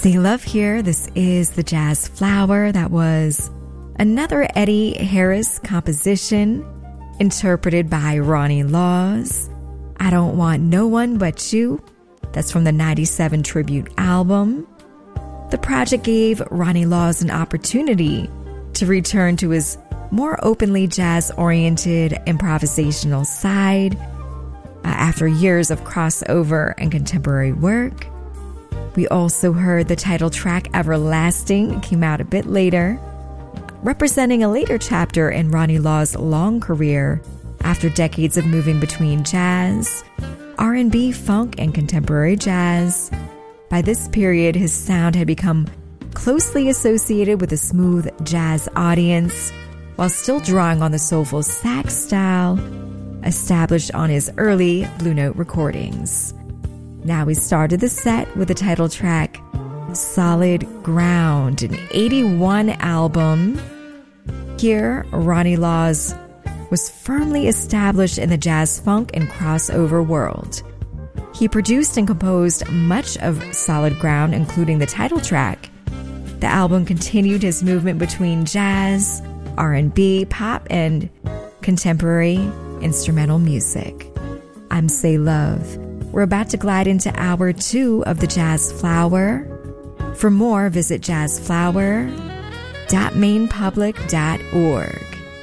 Say Love here. This is the Jazz Flower. That was another Eddie Harris composition interpreted by Ronnie Laws. I Don't Want No One But You. That's from the 97 tribute album. The project gave Ronnie Laws an opportunity to return to his more openly jazz-oriented improvisational side after years of crossover and contemporary work. We also heard the title track Everlasting. It came out a bit later, representing a later chapter in Ronnie Laws' long career after decades of moving between jazz, R&B, funk, and contemporary jazz. By this period, his sound had become closely associated with a smooth jazz audience, while still drawing on the soulful sax style established on his early Blue Note recordings. Now we started the set with the title track Solid Ground, an 81 album. Here, Ronnie Laws was firmly established in the jazz, funk, and crossover world. He produced and composed much of Solid Ground, including the title track. The album continued his movement between jazz, R&B, pop, and contemporary instrumental music. I'm Say Love. We're about to glide into hour 2 of the Jazz Flower. For more, visit jazzflower.mainpublic.org.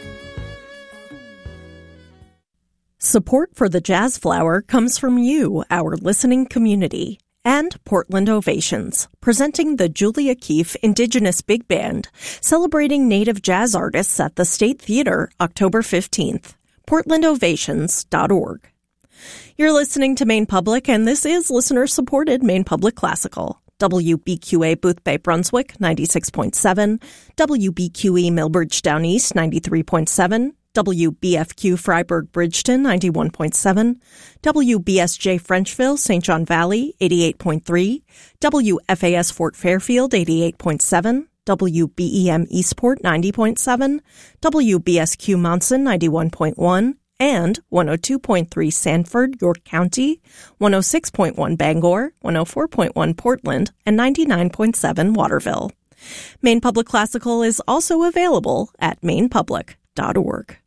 Support for the Jazz Flower comes from you, our listening community, and Portland Ovations, presenting the Julia Keefe Indigenous Big Band, celebrating Native jazz artists at the State Theater October 15th. PortlandOvations.org. You're listening to Maine Public, and this is listener-supported Maine Public Classical. WBQA Boothbay Brunswick, 96.7, WBQE Millbridge Down East, 93.7, WBFQ Freiburg Bridgeton, 91.7, WBSJ Frenchville, St. John Valley, 88.3, WFAS Fort Fairfield, 88.7, WBEM Eastport, 90.7, WBSQ Monson, 91.1, and 102.3 Sanford, York County, 106.1 Bangor, 104.1 Portland, and 99.7 Waterville. Maine Public Classical is also available at mainpublic.org.